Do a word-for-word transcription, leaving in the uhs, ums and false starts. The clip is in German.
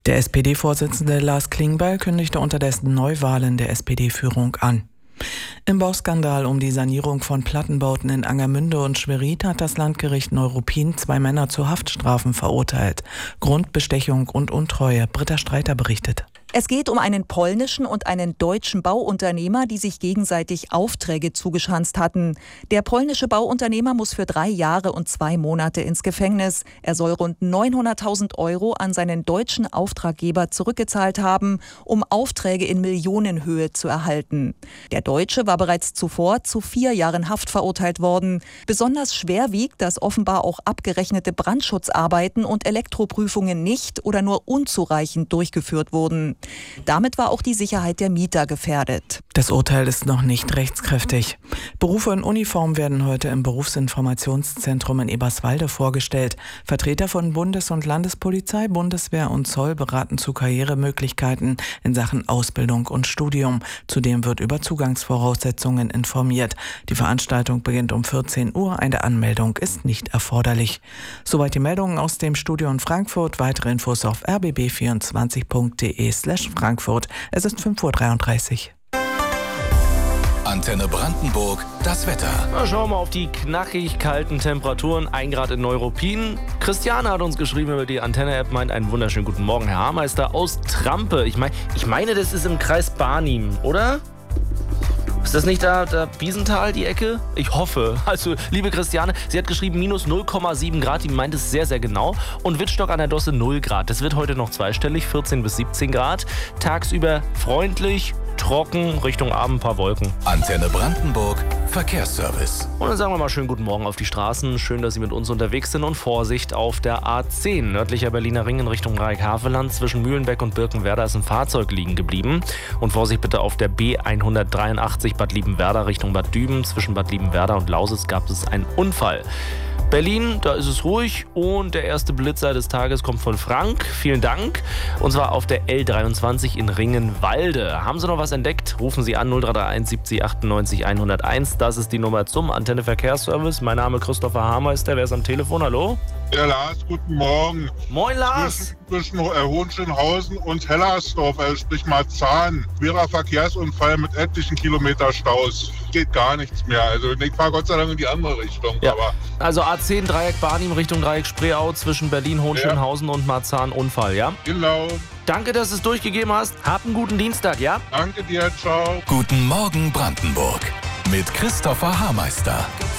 Der S P D-Vorsitzende Lars Klingbeil kündigte unterdessen Neuwahlen der S P D-Führung an. Im Bauskandal um die Sanierung von Plattenbauten in Angermünde und Schwerin hat das Landgericht Neuruppin zwei Männer zu Haftstrafen verurteilt. Grund Bestechung und Untreue. Britta Streiter berichtet. Es geht um einen polnischen und einen deutschen Bauunternehmer, die sich gegenseitig Aufträge zugeschanzt hatten. Der polnische Bauunternehmer muss für drei Jahre und zwei Monate ins Gefängnis. Er soll rund neunhunderttausend Euro an seinen deutschen Auftraggeber zurückgezahlt haben, um Aufträge in Millionenhöhe zu erhalten. Der Deutsche war bereits zuvor zu vier Jahren Haft verurteilt worden. Besonders schwer wiegt, dass offenbar auch abgerechnete Brandschutzarbeiten und Elektroprüfungen nicht oder nur unzureichend durchgeführt wurden. Damit war auch die Sicherheit der Mieter gefährdet. Das Urteil ist noch nicht rechtskräftig. Berufe in Uniform werden heute im Berufsinformationszentrum in Eberswalde vorgestellt. Vertreter von Bundes- und Landespolizei, Bundeswehr und Zoll beraten zu Karrieremöglichkeiten in Sachen Ausbildung und Studium. Zudem wird über Zugangsvoraussetzungen informiert. Die Veranstaltung beginnt um vierzehn Uhr. Eine Anmeldung ist nicht erforderlich. Soweit die Meldungen aus dem Studio in Frankfurt. Weitere Infos auf r b b vierundzwanzig punkt d e slash Frankfurt. Es ist fünf Uhr dreiunddreißig. Antenne Brandenburg, das Wetter. Na, schauen wir mal auf die knackig kalten Temperaturen. ein Grad in Neuruppin. Christiane hat uns geschrieben über die Antenne-App, meint einen wunderschönen guten Morgen, Herr Haarmeister aus Trampe. Ich, mein, ich meine, das ist im Kreis Barnim, oder? Ist das nicht da, da Biesenthal, die Ecke? Ich hoffe. Also, liebe Christiane, sie hat geschrieben minus null Komma sieben Grad, die meint es sehr, sehr genau. Und Wittstock an der Dosse null Grad. Das wird heute noch zweistellig, vierzehn bis siebzehn Grad. Tagsüber freundlich, trocken, Richtung Abend ein paar Wolken. Antenne Brandenburg, Verkehrsservice. Und dann sagen wir mal schönen guten Morgen auf die Straßen. Schön, dass Sie mit uns unterwegs sind und Vorsicht auf der A zehn. Nördlicher Berliner Ring in Richtung Dreieck-Havelland. Zwischen Mühlenbeck und Birkenwerder ist ein Fahrzeug liegen geblieben. Und Vorsicht bitte auf der B hundertdreiundachtzig Bad Liebenwerda Richtung Bad Düben. Zwischen Bad Liebenwerda und Lausitz gab es einen Unfall. Berlin, da ist es ruhig und der erste Blitzer des Tages kommt von Frank. Vielen Dank. Und zwar auf der L dreiundzwanzig in Ringenwalde. Haben Sie noch was entdeckt? Rufen Sie an null drei drei eins siebzig achtundneunzig hunderteins. Das ist die Nummer zum Antenne Verkehrsservice. Mein Name ist Christopher Haarmeister. Wer ist am Telefon? Hallo? Ja, Lars, guten Morgen. Moin, Lars. Zwischen, zwischen äh, Hohenschönhausen und Hellersdorf, also sprich Marzahn. Schwerer Verkehrsunfall mit etlichen Kilometer Staus. Geht gar nichts mehr. Also ich fahre Gott sei Dank in die andere Richtung. Ja. Aber also A zehn Dreieck Barnim Richtung Dreieck Spreeau zwischen Berlin, Hohenschönhausen ja. und Marzahn Unfall, ja? Genau. Danke, dass du es durchgegeben hast. Hab einen guten Dienstag, ja? Danke dir, ciao. Guten Morgen Brandenburg mit Christopher Haarmeister.